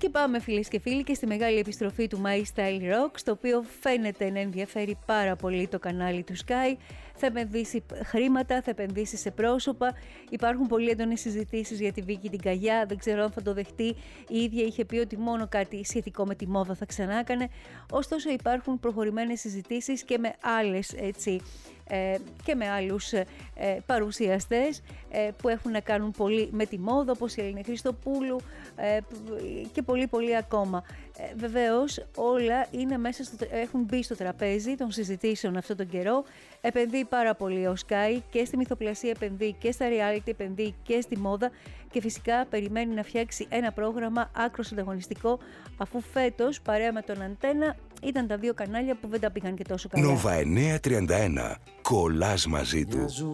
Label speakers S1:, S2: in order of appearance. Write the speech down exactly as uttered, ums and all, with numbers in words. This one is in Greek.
S1: Και πάμε φίλες και φίλοι και στη μεγάλη επιστροφή του My Style Rock, στο οποίο φαίνεται να ενδιαφέρει πάρα πολύ το κανάλι του Sky. Θα επενδύσει χρήματα, θα επενδύσει σε πρόσωπα. Υπάρχουν πολύ έντονες συζητήσεις για τη Βίκη την Καγιά, δεν ξέρω αν θα το δεχτεί. Η ίδια είχε πει ότι μόνο κάτι σχετικό με τη μόδα θα ξανά έκανε. Ωστόσο υπάρχουν προχωρημένες συζητήσεις και με άλλες έτσι, ε, και με άλλους ε, παρουσιαστές ε, που έχουν να κάνουν πολύ με τη μόδα, όπως η Ελένη Χριστοπούλου ε, και πολύ πολύ ακόμα. Ε, βεβαίως όλα είναι μέσα στο, έχουν μπει στο τραπέζι των συζητήσεων αυτόν τον καιρό. Επενδύει πάρα πολύ ο Sky και στη μυθοπλασία, επενδύει και στα reality, επενδύει και στη μόδα και φυσικά περιμένει να φτιάξει ένα πρόγραμμα άκρως ανταγωνιστικό, αφού φέτος παρέα με τον Αντένα ήταν τα δύο κανάλια που δεν τα πήγαν και τόσο καλά.
S2: Νόβα εννιακόσια τριάντα ένα. Κολλάς μαζί του.